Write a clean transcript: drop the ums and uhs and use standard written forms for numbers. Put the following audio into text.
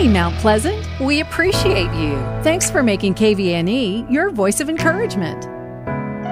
Hey, Mount Pleasant, we appreciate you. Thanks for making KVNE your voice of encouragement.